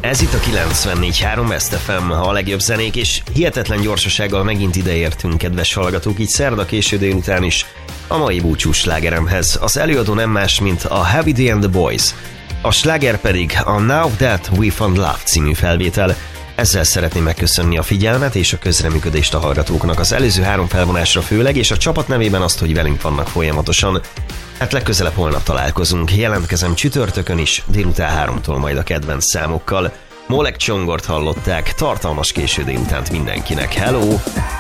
Ez itt a 94.3 Best FM, a legjobb zenék, és hihetetlen gyorsasággal megint ideértünk, kedves hallgatók, így szerda késő délután is a mai búcsús slágeremhez. Az előadó nem más, mint a Heavy D and the Boys. A sláger pedig a Now That We Found Love című felvétel. Ezzel szeretném megköszönni a figyelmet és a közreműködést a hallgatóknak az előző 3 felvonásra főleg, és a csapat nevében azt, hogy velünk vannak folyamatosan. Hát legközelebb holnap találkozunk, jelentkezem csütörtökön is, délután 3-tól majd a kedvenc számokkal. Molek Csongort hallották, tartalmas késő délutánt mindenkinek, hello!